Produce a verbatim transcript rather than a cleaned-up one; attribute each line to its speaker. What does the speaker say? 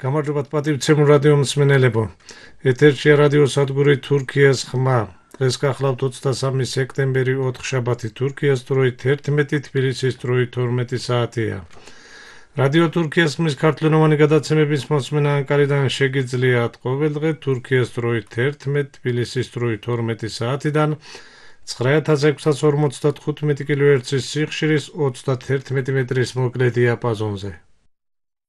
Speaker 1: გამარჯობათ პატივცემულ რადიო მსმენელებო. ეთერშია რადიო სადგური თურქიას ხმა. დღეს გახლავთ ოცდამესამე სექტემბერი ოთხშაბათი თურქიას დროით ერთმეტი, თბილისის დროით ორმეტი საათია. რადიო თურქიას ხმის ქართულენოვანი გადაცემების მოსმენა ანკარიდან შეგიძლიათ ყოველდღე თურქიას დროით ერთმეტი, თბილისის დროით ორმეტი საათიდან ცხრა ათას ექვსსა ორმოცდათხუთმეტი კილოჰერცის სიხშირის ოცდათერთმეტი მეტრის მოკლე დიაპაზონზე.